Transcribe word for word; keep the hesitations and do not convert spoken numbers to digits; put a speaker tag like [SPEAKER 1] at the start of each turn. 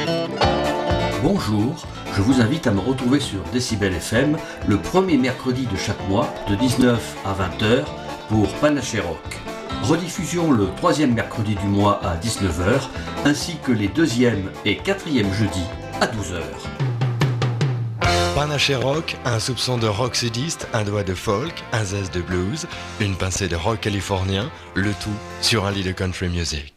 [SPEAKER 1] Bonjour, je vous invite à me retrouver sur Décibel F M le premier mercredi de chaque mois de dix-neuf à vingt heures pour Panaché Rock. Rediffusion le troisième mercredi du mois à dix-neuf heures ainsi que les deuxième et quatrième jeudis à douze heures.
[SPEAKER 2] Panaché Rock, un soupçon de rock sudiste, un doigt de folk, un zeste de blues, une pincée de rock californien, le tout sur un lit de country music.